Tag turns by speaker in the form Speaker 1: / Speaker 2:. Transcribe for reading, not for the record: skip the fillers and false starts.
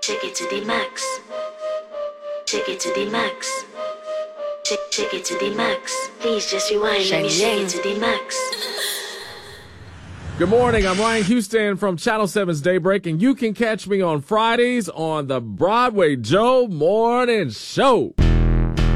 Speaker 1: Take it to the max. Take it to the max. Take it to the max. Please just rewind. Let me shake it to the max.
Speaker 2: Good morning. I'm Ryan Houston from Channel 7's Daybreak, and you can catch me on Fridays on the Broadway Joe Morning Show.